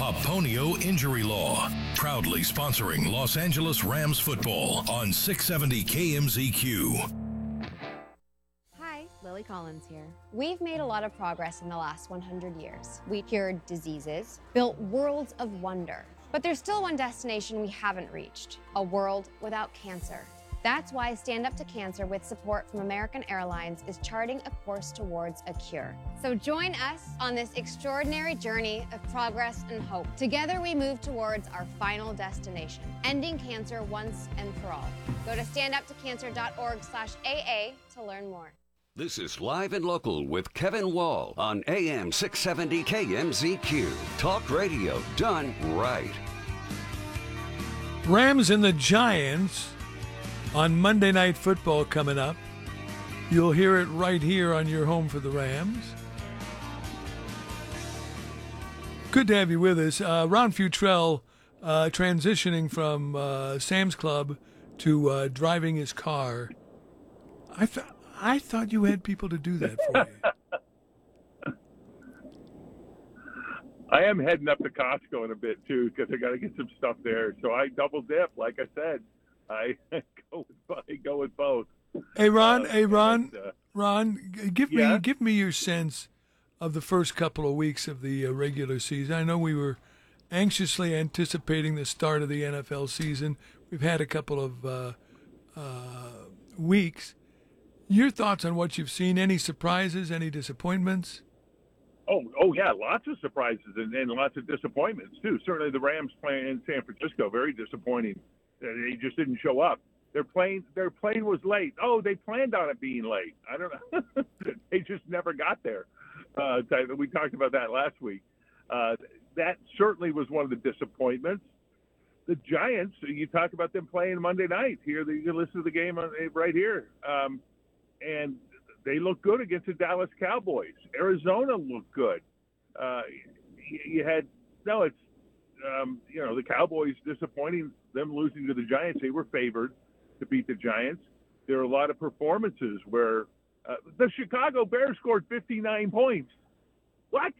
Paponio Injury Law, proudly sponsoring Los Angeles Rams football on 670 KMZQ. Hi, Lily Collins here. We've made a lot of progress in the last 100 years. We cured diseases, built worlds of wonder. But there's still one destination we haven't reached, a world without cancer. That's why Stand Up to Cancer, with support from American Airlines, is charting a course towards a cure. So join us on this extraordinary journey of progress and hope. Together we move towards our final destination, ending cancer once and for all. Go to standuptocancer.org/AA to learn more. This is Live and Local with Kevin Wall on AM 670 KMZQ. Talk radio done right. Rams and the Giants on Monday Night Football coming up. You'll hear it right here on your home for the Rams. Good to have you with us. Ron Futrell transitioning from Sam's Club to driving his car. I thought you had people to do that for you. I am heading up to Costco in a bit, too, because I got to get some stuff there. So I double dip, like I said. I go with both. Hey, Ron. Ron, give me your sense of the first couple of weeks of the regular season. I know we were anxiously anticipating the start of the NFL season. We've had a couple of weeks. Your thoughts on what you've seen? Any surprises? Any disappointments? Oh yeah, lots of surprises and lots of disappointments too. Certainly the Rams playing in San Francisco, very disappointing. They just didn't show up. Their plane was late. Oh, they planned on it being late. I don't know. They just never got there. We talked about that last week. That certainly was one of the disappointments. The Giants, you talk about them playing Monday night. Here, you can listen to the game right here. And they look good against the Dallas Cowboys. Arizona looked good. The Cowboys disappointing, them losing to the Giants. They were favored to beat the Giants. There are a lot of performances where the Chicago Bears scored 59 points. What?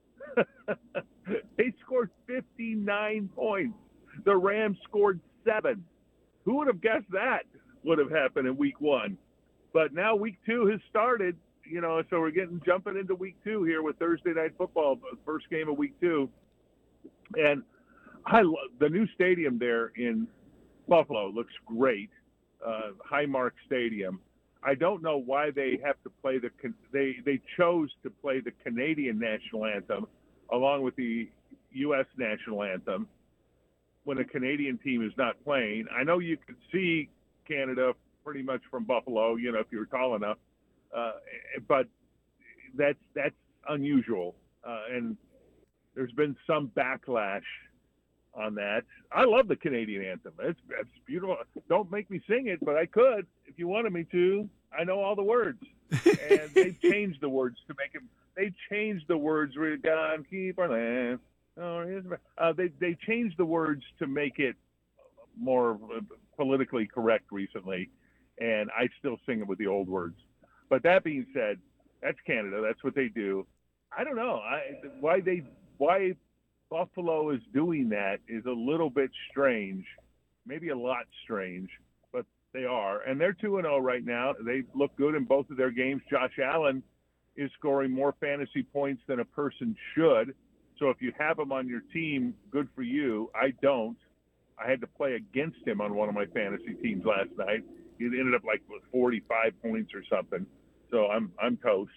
They scored 59 points. The Rams scored 7. Who would have guessed that would have happened in week 1? But now week 2 has started, so we're jumping into week 2 here with Thursday Night Football, first game of week 2. And I love the new stadium there in Buffalo. Looks great. Highmark Stadium. I don't know why they have to play they chose to play the Canadian national anthem along with the U.S. national anthem when a Canadian team is not playing. I know you could see Canada pretty much from Buffalo, if you were tall enough, but that's unusual, and there's been some backlash on that. I love the Canadian anthem. It's beautiful. Don't make me sing it, but I could if you wanted me to. I know all the words, and they've changed the words to make it. They changed the words. We're gonna keep our land. They changed the words to make it more politically correct recently, and I still sing it with the old words. But that being said, that's Canada. That's what they do. I don't know why Buffalo is doing that is a little bit strange, maybe a lot strange, but they are. And they're 2-0 right now. They look good in both of their games. Josh Allen is scoring more fantasy points than a person should. So if you have him on your team, good for you. I don't. I had to play against him on one of my fantasy teams last night. He ended up with 45 points or something. So I'm toast.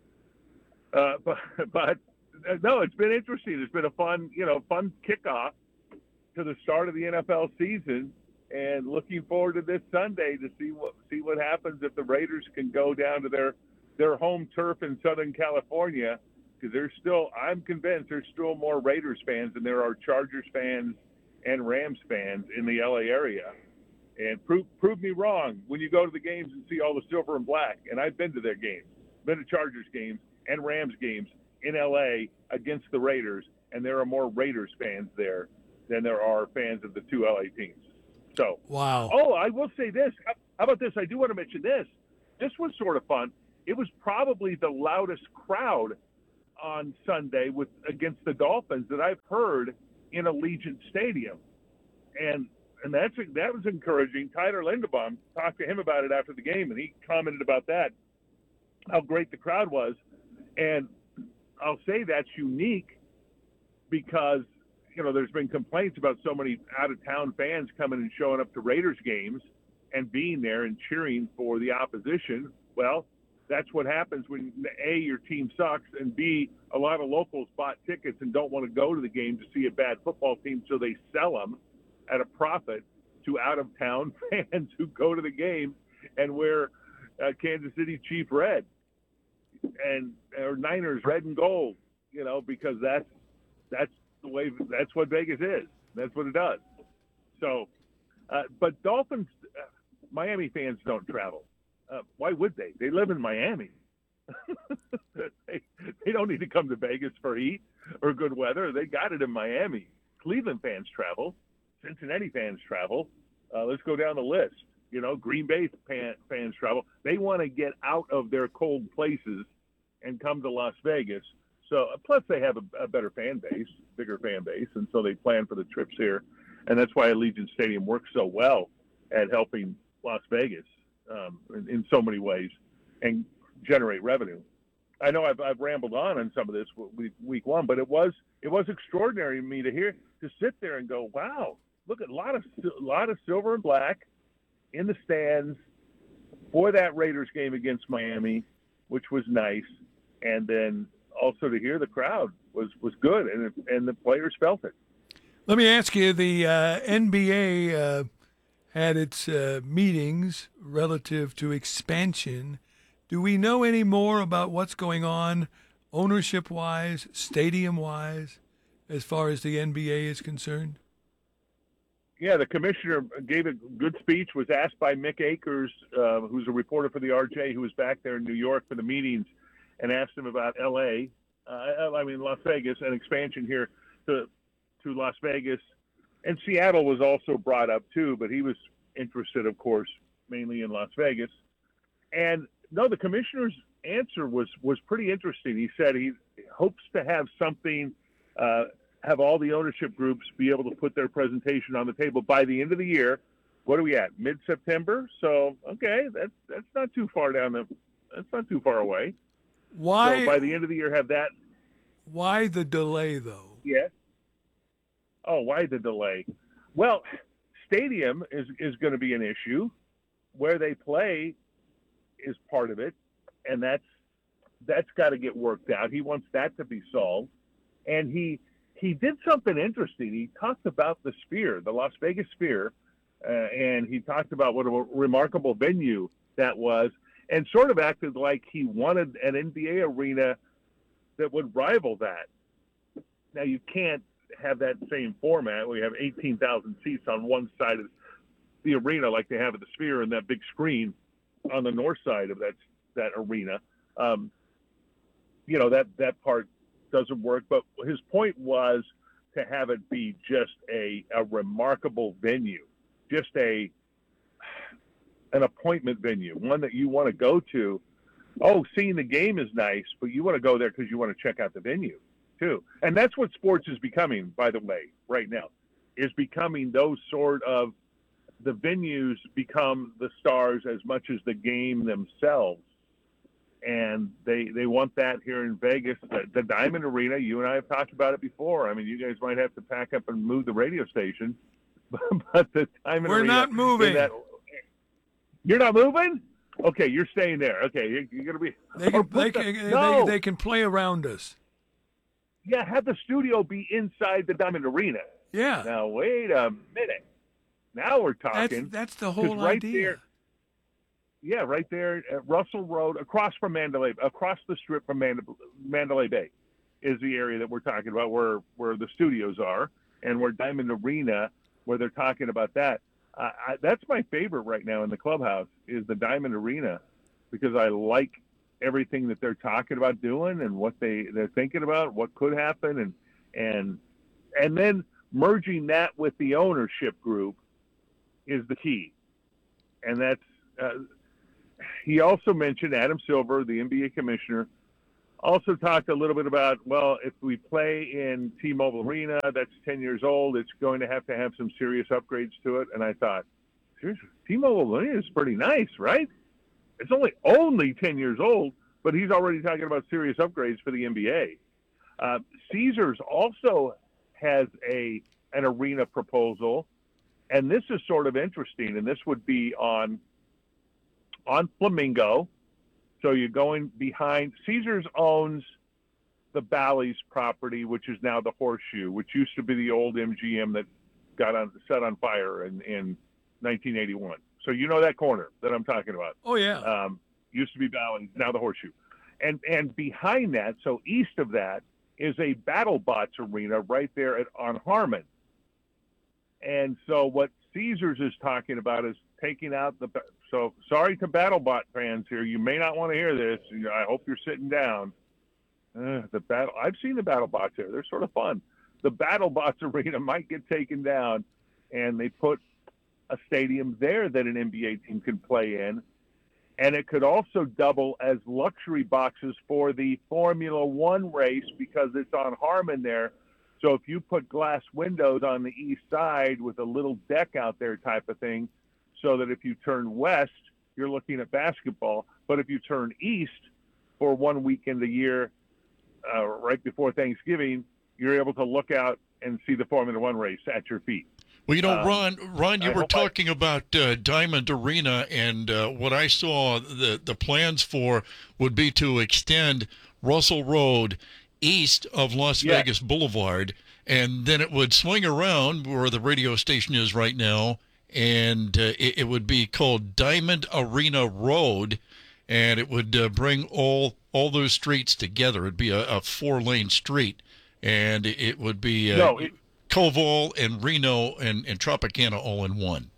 But no, it's been interesting. It's been a fun kickoff to the start of the NFL season, and looking forward to this Sunday to see what happens if the Raiders can go down to their home turf in Southern California, because I'm convinced there's still more Raiders fans than there are Chargers fans and Rams fans in the LA area. And prove me wrong when you go to the games and see all the silver and black. And I've been to their games, been to Chargers games and Rams games in LA against the Raiders, and there are more Raiders fans there than there are fans of the two LA teams. So, wow. Oh, I will say this. How about this? I do want to mention this. This was sort of fun. It was probably the loudest crowd on Sunday against the Dolphins that I've heard in Allegiant Stadium, and that was encouraging. Tyler Linderbaum, talked to him about it after the game, and he commented about that, how great the crowd was. And I'll say that's unique because, there's been complaints about so many out-of-town fans coming and showing up to Raiders games and being there and cheering for the opposition. Well, that's what happens when, A, your team sucks, and B, a lot of locals bought tickets and don't want to go to the game to see a bad football team, so they sell them at a profit to out-of-town fans who go to the game and wear Kansas City Chief red or Niners red and gold, because that's the way, that's what Vegas is. That's what it does. So, but Dolphins, Miami fans don't travel. Why would they? They live in Miami. They don't need to come to Vegas for heat or good weather. They got it in Miami. Cleveland fans travel. Cincinnati fans travel. Let's go down the list. Green Bay fans travel. They want to get out of their cold places and come to Las Vegas. So, plus they have a better fan base, bigger fan base, and so they plan for the trips here. And that's why Allegiant Stadium works so well at helping Las Vegas in so many ways and generate revenue. I know I've rambled on some of this week one, but it was extraordinary to me to sit there and go, wow, look at a lot of silver and black in the stands for that Raiders game against Miami, which was nice, and then also to hear the crowd was good, and the players felt it. Let me ask you, the NBA had its meetings relative to expansion. Do we know any more about what's going on ownership-wise, stadium-wise, as far as the NBA is concerned? Yeah, the commissioner gave a good speech, was asked by Mick Akers, who's a reporter for the RJ, who was back there in New York for the meetings, and asked him about Las Vegas, and expansion here to Las Vegas. And Seattle was also brought up too, but he was interested, of course, mainly in Las Vegas. And no, the commissioner's answer was pretty interesting. He said he hopes to have something, have all the ownership groups be able to put their presentation on the table by the end of the year. What are we at? Mid-September? So, okay, that's not too far that's not too far away. Why? So by the end of the year, have that. Why the delay, though? Yeah. Oh, why the delay? Well, stadium is going to be an issue. Where they play is part of it, and that's got to get worked out. He wants that to be solved. And he did something interesting. He talked about the Sphere, the Las Vegas Sphere, and he talked about what a remarkable venue that was, and sort of acted like he wanted an NBA arena that would rival that. Now, you can't have that same format. We have 18,000 seats on one side of the arena like they have at the Sphere, and that big screen on the north side of that arena. That part doesn't work. But his point was to have it be just a remarkable venue, just an appointment venue, one that you want to go to. Oh, seeing the game is nice, but you want to go there because you want to check out the venue too. And that's what sports is becoming, by the way, right now, is becoming those sort of, the venues become the stars as much as the game themselves. And they want that here in Vegas. The Diamond Arena, you and I have talked about it before. I mean, you guys might have to pack up and move the radio station. But the Diamond Arena. We're not moving. You're not moving? Okay, you're staying there. Okay, you're going to be. They can play around us. Yeah, have the studio be inside the Diamond Arena. Yeah. Now, wait a minute. Now we're talking. That's the whole right idea. There, right there at Russell Road, across from Mandalay, across the strip from Mandalay Bay, is the area that we're talking about, where the studios are, and where Diamond Arena, where they're talking about that. That's my favorite right now in the clubhouse, is the Diamond Arena, because I like everything that they're talking about doing and what they're thinking about, what could happen, and then merging that with the ownership group is the key. And that's he also mentioned Adam Silver, the NBA commissioner, Also talked a little bit about, well, if we play in T-Mobile Arena, that's 10 years old, it's going to have some serious upgrades to it. And I thought, seriously, T-Mobile Arena is pretty nice, right? It's only 10 years old, but he's already talking about serious upgrades for the NBA. Caesars also has an arena proposal, and this is sort of interesting, and this would be on Flamingo. So you're going behind. Caesars owns the Bally's property, which is now the Horseshoe, which used to be the old MGM that got set on fire in 1981. So you know that corner that I'm talking about. Oh, yeah. Used to be Bally's, now the Horseshoe. And behind that, so east of that, is a BattleBots arena right there on Harmon. And so what Caesars is talking about is taking out so sorry to BattleBot fans here. You may not want to hear this. I hope you're sitting down. I've seen the BattleBots there. They're sort of fun. The BattleBots arena might get taken down, and they put a stadium there that an NBA team can play in. And it could also double as luxury boxes for the Formula One race because it's on Harmon there. So if you put glass windows on the east side with a little deck out there type of thing, so that if you turn west, you're looking at basketball. But if you turn east for 1 weekend a year, right before Thanksgiving, you're able to look out and see the Formula One race at your feet. Well, Ron, you were talking about Diamond Arena, and what I saw the plans for would be to extend Russell Road east of Las Vegas Boulevard, and then it would swing around where the radio station is right now, and it would be called Diamond Arena Road, and it would bring all those streets together. It'd be a 4-lane street, and it would be Koval and Reno and Tropicana all in one.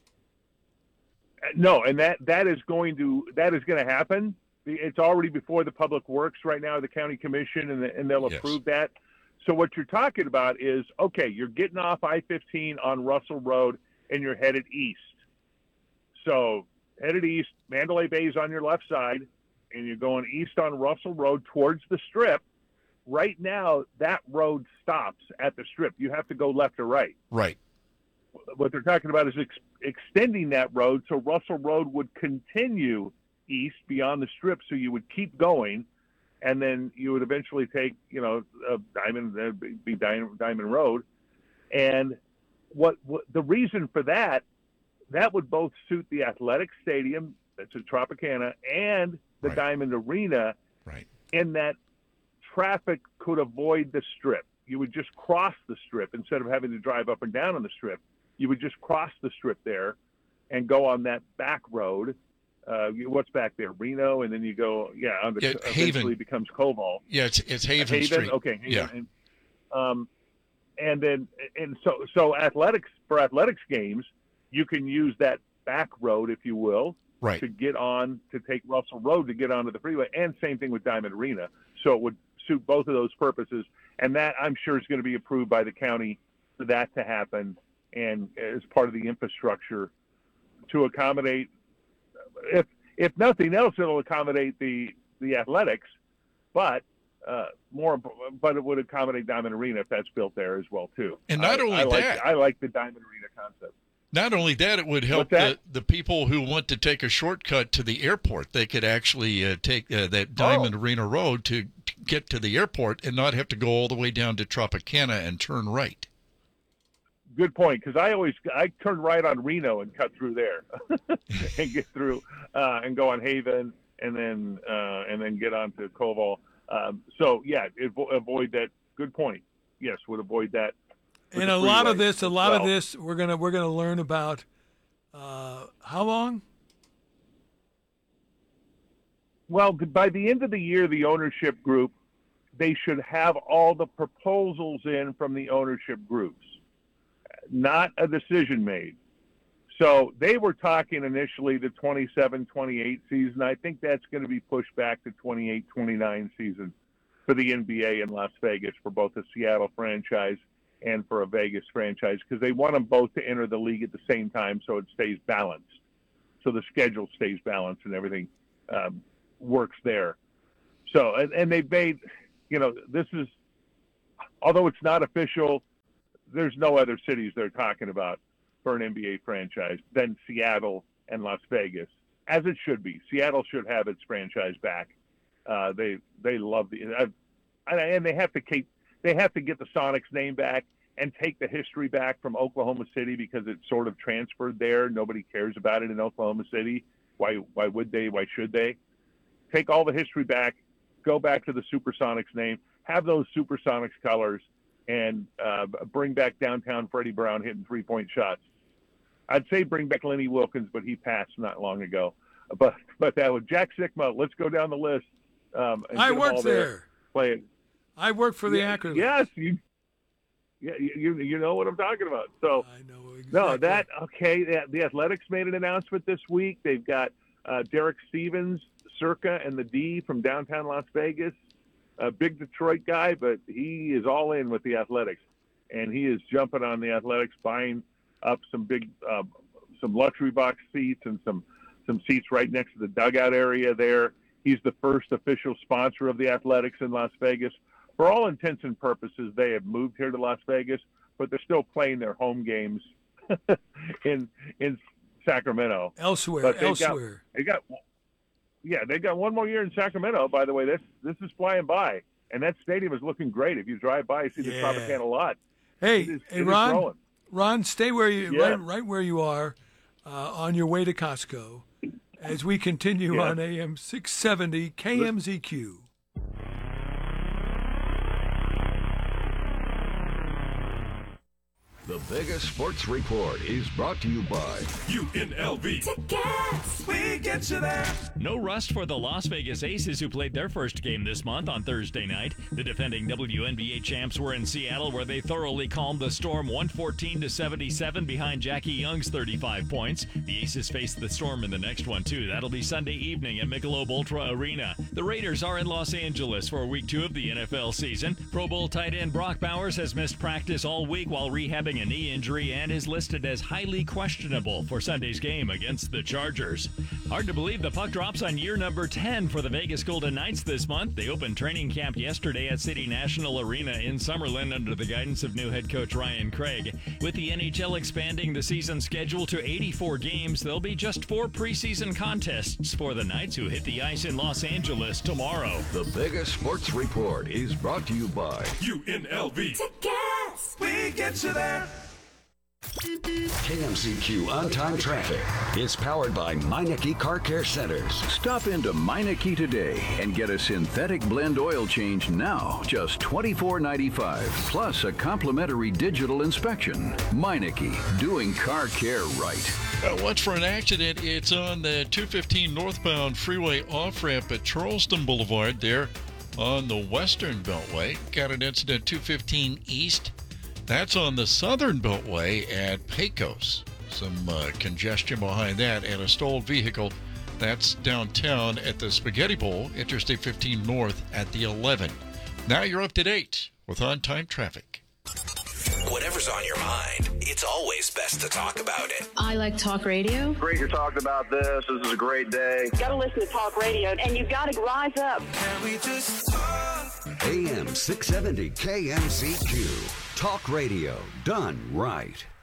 No, and that is going to happen. It's already before the Public Works right now, the County Commission, and they'll approve that. So what you're talking about is, okay, you're getting off I-15 on Russell Road, and you're headed east. So headed east, Mandalay Bay is on your left side, and you're going east on Russell Road towards the Strip. Right now, that road stops at the Strip. You have to go left or right. Right. What they're talking about is extending that road, so Russell Road would continue east beyond the Strip, so you would keep going, and then you would eventually take, Diamond Road. And what the reason for that would both suit the athletic stadium, that's at Tropicana, and the Diamond Arena, in that traffic could avoid the Strip. You would just cross the Strip instead of having to drive up and down on the Strip. You would just cross the Strip there and go on that back road. What's back there? Reno, and then you go, eventually Haven. Becomes Koval. Yeah, it's Haven Street. Okay, Haven. Yeah. So athletics games, you can use that back road, if you will, to get on, to take Russell Road to get onto the freeway, and same thing with Diamond Arena. So it would suit both of those purposes, and that I'm sure is going to be approved by the county for that to happen, and as part of the infrastructure to accommodate. If nothing else, it'll accommodate the athletics, but it would accommodate Diamond Arena if that's built there as well too. And not only that, I like the Diamond Arena concept. Not only that, it would help the people who want to take a shortcut to the airport. They could actually take that Diamond Arena Road to get to the airport and not have to go all the way down to Tropicana and turn right. Good point, because I turn right on Reno and cut through there and get through and go on Haven and then get on to Koval. Avoid that. Good point. Yes, would avoid that. And a lot of this we're gonna learn about how long? Well, by the end of the year, the ownership group, they should have all the proposals in from the ownership groups, not a decision made. So they were talking initially the 27-28 season. I think that's going to be pushed back to 28-29 season for the NBA in Las Vegas for both the Seattle franchise and for a Vegas franchise, because they want them both to enter the league at the same time so it stays balanced. So the schedule stays balanced and everything works there. So, and they've made, this is, although it's not official, there's no other cities they're talking about for an NBA franchise than Seattle and Las Vegas, as it should be. Seattle should have its franchise back. They love and they have to get the Sonics name back and take the history back from Oklahoma City, because it's sort of transferred there. Nobody cares about it in Oklahoma City. Why would they? Why should they? Take all the history back, go back to the Supersonics name, have those Supersonics colors, and bring back downtown Freddie Brown hitting three-point shots. I'd say bring back Lenny Wilkins, but he passed not long ago. But that was Jack Sikma. Let's go down the list. I worked there. Play it. I worked for the Akron. Yes, you know what I'm talking about. So I know exactly. No, the Athletics made an announcement this week. They've got Derek Stevens, Circa, and the D from downtown Las Vegas. A big Detroit guy, but he is all in with the Athletics, and he is jumping on the Athletics, buying up some big, some luxury box seats and some seats right next to the dugout area there. He's the first official sponsor of the Athletics in Las Vegas. For all intents and purposes, they have moved here to Las Vegas, but they're still playing their home games in Sacramento. Elsewhere. They got one more year in Sacramento. By the way, this is flying by, and that stadium is looking great. If you drive by, you see the Tropicana lot. Hey, Ron. Ron, stay where you right where you are, on your way to Costco, as we continue on AM 670 KMZQ. The Vegas Sports Report is brought to you by UNLV. Tickets, we get you there. No rust for the Las Vegas Aces, who played their first game this month on Thursday night. The defending WNBA champs were in Seattle, where they thoroughly calmed the Storm 114-77 behind Jackie Young's 35 points. The Aces face the Storm in the next one, too. That'll be Sunday evening at Michelob Ultra Arena. The Raiders are in Los Angeles for Week 2 of the NFL season. Pro Bowl tight end Brock Bowers has missed practice all week while rehabbing a knee injury and is listed as highly questionable for Sunday's game against the Chargers. Hard to believe the puck drops on year number 10 for the Vegas Golden Knights this month. They opened training camp yesterday at City National Arena in Summerlin under the guidance of new head coach Ryan Craig. With the NHL expanding the season schedule to 84 games, there'll be just 4 preseason contests for the Knights, who hit the ice in Los Angeles tomorrow. The Vegas Sports Report is brought to you by UNLV. Tickets, we get you there. KMZQ On-Time Traffic is powered by Meineke Car Care Centers. Stop into Meineke today and get a synthetic blend oil change now, just $24.95, plus a complimentary digital inspection. Meineke, doing car care right. Watch for an accident. It's on the 215 northbound freeway off-ramp at Charleston Boulevard there on the Western Beltway. Got an incident 215 east. That's on the Southern Beltway at Pecos. Some congestion behind that, and a stalled vehicle. That's downtown at the Spaghetti Bowl, Interstate 15 North at the 11. Now you're up to date with on-time traffic. Whatever's on your mind, it's always best to talk about it. I like talk radio. Great you're talking about this. This is a great day. Got to listen to talk radio, and you got to rise up. Can we just talk? AM 670 KMZQ. Talk radio done right.